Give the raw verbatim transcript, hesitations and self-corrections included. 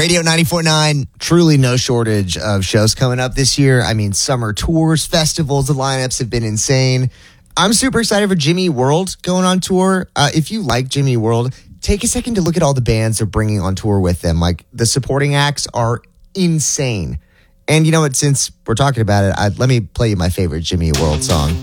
Radio ninety-four point nine, truly no shortage of shows coming up this year. I mean, summer tours, festivals, the lineups have been insane. I'm super excited for Jimmy World going on tour. Uh, if you like Jimmy World, take a second to look at all the bands they're bringing on tour with them. Like, the supporting acts are insane. And you know what, since we're talking about it, I, let me play you my favorite Jimmy World song.